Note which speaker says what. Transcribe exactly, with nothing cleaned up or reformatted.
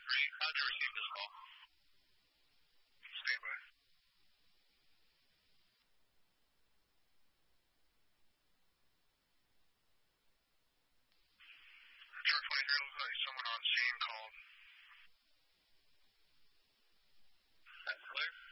Speaker 1: Roger, received this call. Stand by. Truck twenty-three, looks like someone on scene called. That's clear.